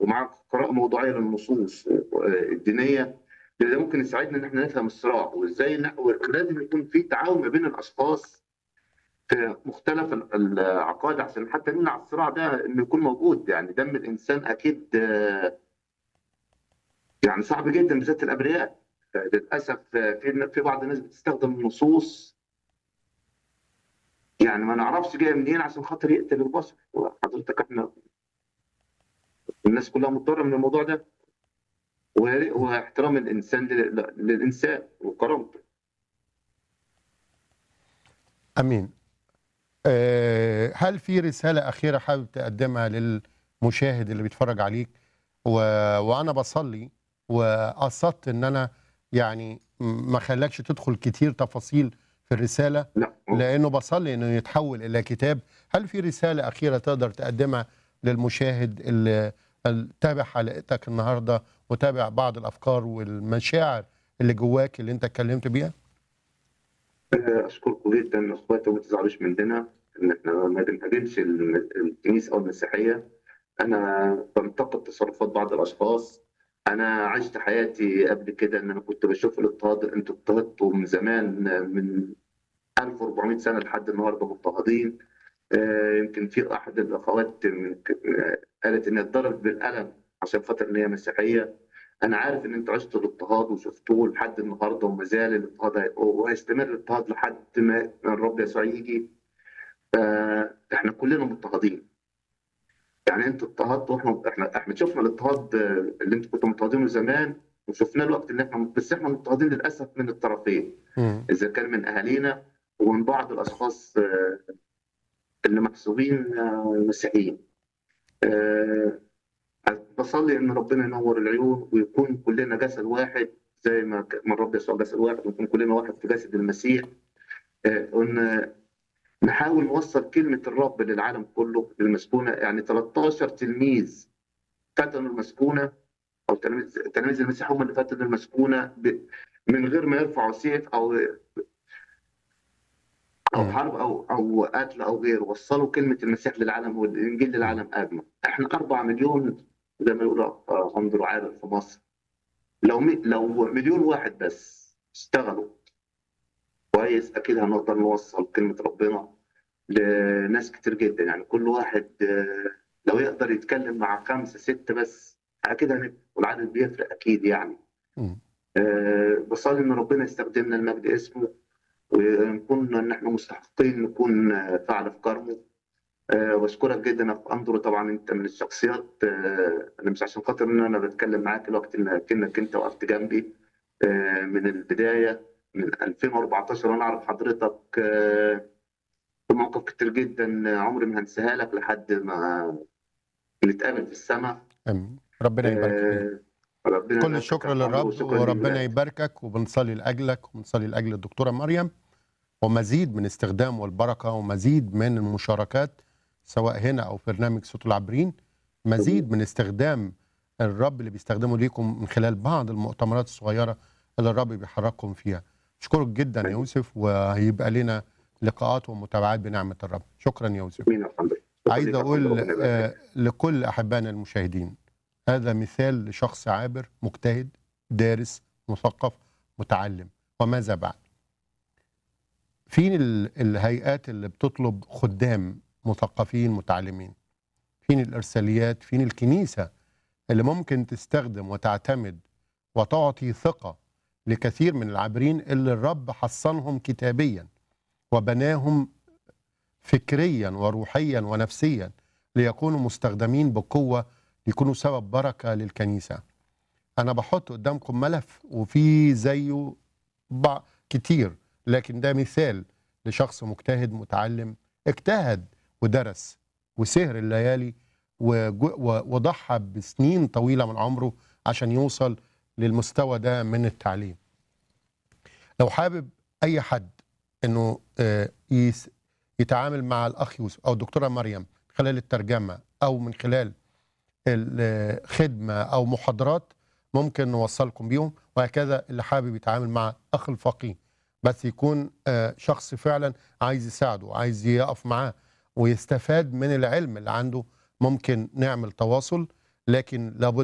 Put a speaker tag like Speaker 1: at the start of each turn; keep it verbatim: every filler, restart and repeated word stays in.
Speaker 1: ومع قراءة موضوعية للنصوص آه، الدينية، ده ممكن يساعدنا ان احنا نفهم الصراع وازاي ن- ولازم يكون في تعاون ما بين الاشخاص في مختلف ال- العقائد عشان حتى نمنع الصراع ده انه يكون موجود. يعني دم الانسان اكيد آه، يعني صعب جدا بالذات الابرياء. آه، للاسف آه، في في بعض الناس بتستخدم النصوص، يعني ما نعرفش جايه منين عشان خاطر يقتل البشر. حضرتك احنا الناس كلها مضطره من الموضوع ده، وه- واحترام الانسان لل- للانسان وكرامته.
Speaker 2: امين. أه هل في رساله اخيره حابب تقدمها للمشاهد اللي بيتفرج عليك؟ و... وانا بصلي وقصدت ان انا يعني م- ما خلاكش تدخل كتير تفاصيل في الرساله،
Speaker 1: لا
Speaker 2: لانه بصلي انه يتحول الى كتاب. هل في رساله اخيره تقدر تقدمها للمشاهد اللي اللي تابع حلقتك النهارده وتابع بعض الافكار والمشاعر اللي جواك اللي انت اتكلمت بيها؟
Speaker 1: اشكركم جدا اخواتي، وما تزعلوش مننا ان احنا ما بنهاجمش الم- الكنيسه او المسيحيه. انا بنتقد تصرفات بعض الاشخاص. انا عشت حياتي قبل كده ان انا كنت بشوف الاضطهاد. انتوا اضطهدتوا من زمان، من ألف وأربعمائة سنه لحد النهارده مضطهدين. آه، يمكن في احد الاخوات من ك- آه، قالت انها اتضربت بالقلم عشان خاطر ان هي مسيحيه. انا عارف ان انتوا عشتوا الاضطهاد وشفتوه لحد النهارده، وما زال الاضطهاد هي- وهيستمر الاضطهاد لحد ما الرب يسوع يجي. فاحنا كلنا مضطهدين. يعني انتوا اضطهدتوا، احنا احنا احنا شفنا الاضطهاد آه، اللي انتوا كنتوا مضطهدينه زمان، وشفنا الوقت اللي احنا بس احنا مضطهدين للاسف من الطرفين،
Speaker 2: مم.
Speaker 1: اذا كان من اهالينا ومن بعض الاشخاص آه، اللي محسوبين آه، مسيحيين. آه، بصلي ان ربنا ينور العيون ويكون كلنا جسد واحد، زي ما ك- ما الرب يسوع جسد واحد، ونكون كلنا واحد في جسد المسيح. آه، وان نحاول نوصل كلمه الرب للعالم كله للمسكونه. يعني تلتاشر تلميذ فتنوا المسكونه، او تلاميذ تلاميذ المسيح هم اللي فتنوا المسكونه ب- من غير ما يرفعوا سيف او او
Speaker 2: مم.
Speaker 1: حرب او او قتل او غيره. وصلوا كلمه المسيح للعالم والانجيل
Speaker 2: مم.
Speaker 1: للعالم اجمع. احنا أربعة مليون زي ما يقولوا آه، انظروا عارف في مصر. لو مي... لو مليون واحد بس اشتغلوا كويس، اكيد هنقدر نوصل كلمه ربنا لناس كتير جدا. يعني كل واحد آه، لو يقدر يتكلم مع خمسه سته بس، اكيد هنبقى، والعدد بيفرق اكيد يعني.
Speaker 2: مم.
Speaker 1: آه، بصلي ان ربنا يستخدمنا لمجد اسمه، ونكون ان احنا مستحقين نكون آه، فعل في كرمه. آه، واشكرك جدا يا أخ اندرو. طبعا انت من الشخصيات، آه، انا مش عشان خاطر ان انا بتكلم معاك الوقت انك انت وقفت جنبي آه، من البدايه، من ألفين وأربعتاشر وانا اعرف حضرتك آه، في مواقف كتير جدا عمري ما هنساها لك لحد ما نتقابل في السماء.
Speaker 2: امين. ربنا يبارك فيك.
Speaker 1: آه، ربنا
Speaker 2: كل
Speaker 1: يباركك يا
Speaker 2: الشكر
Speaker 1: اخ اندرو،
Speaker 2: للرب
Speaker 1: وشكرا
Speaker 2: وربنا
Speaker 1: لولادك.
Speaker 2: يباركك، وبنصلي لاجلك وبنصلي لاجل الدكتوره مريم، ومزيد من استخدام والبركه ومزيد من المشاركات سواء هنا او في برنامج صوت العابرين، مزيد من استخدام الرب اللي بيستخدمه ليكم من خلال بعض المؤتمرات الصغيره اللي الرب بيحرككم فيها. اشكرك جدا يا يوسف، وهيبقى لنا لقاءات ومتابعات بنعمه الرب. شكرا يا يوسف.
Speaker 1: مين يا اخ اندرو؟ شكرا
Speaker 2: عايز
Speaker 1: لك يا اخ اندرو،
Speaker 2: اقول
Speaker 1: ربنا
Speaker 2: آه،
Speaker 1: يباركك.
Speaker 2: لكل احبائنا المشاهدين، هذا مثال لشخص عابر مجتهد دارس مثقف متعلم. وماذا بعد؟ فين ال- الهيئات اللي بتطلب خدام مثقفين متعلمين؟ فين الارساليات؟ فين الكنيسه اللي ممكن تستخدم وتعتمد وتعطي ثقه لكثير من العابرين اللي الرب حصنهم كتابيا وبناهم فكريا وروحيا ونفسيا ليكونوا مستخدمين بقوة، يكونوا سبب بركة للكنيسة؟ أنا بحط قدامكم ملف وفي زيه بع- كتير، لكن ده مثال لشخص مجتهد متعلم، اجتهد ودرس وسهر الليالي وجو- و- وضحى بسنين طويلة من عمره عشان يوصل للمستوى ده من التعليم. لو حابب أي حد أنه آه، يس- يتعامل مع الأخ يوسف أو الدكتورة مريم خلال الترجمة أو من خلال الخدمة أو محاضرات، ممكن نوصلكم بيهم. وهكذا اللي حابب يتعامل مع أخ الفقيه بس يكون آه، شخص فعلا عايز يساعده وعايز يقف معاه ويستفاد من العلم اللي عنده، ممكن نعمل تواصل. لكن لابد